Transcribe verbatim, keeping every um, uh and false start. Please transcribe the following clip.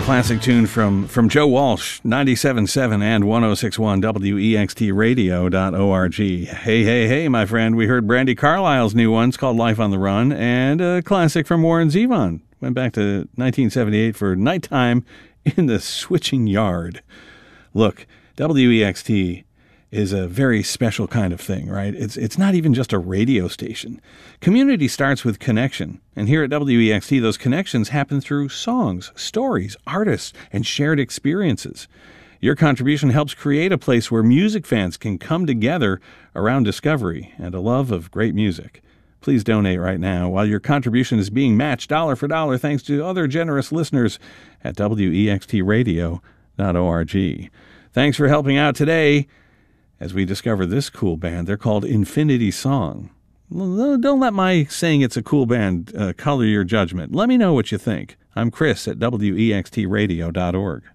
Classic tune from, from Joe Walsh, ninety-seven point seven and one oh six point one W E X T radio dot org. Hey, hey, hey, my friend. We heard Brandi Carlile's new one. It's called Life on the Run, and a classic from Warren Zevon. Went back to nineteen seventy-eight for Nighttime in the Switching Yard. Look, W E X T is a very special kind of thing, right? It's it's not even just a radio station. Community starts with connection. And here at W E X T, those connections happen through songs, stories, artists, and shared experiences. Your contribution helps create a place where music fans can come together around discovery and a love of great music. Please donate right now while your contribution is being matched dollar for dollar thanks to other generous listeners at W E X T radio dot org. Thanks for helping out today as we discover this cool band. They're called Infinity Song. Don't let my saying it's a cool band uh, color your judgment. Let me know what you think. I'm Chris at W E X T radio dot org.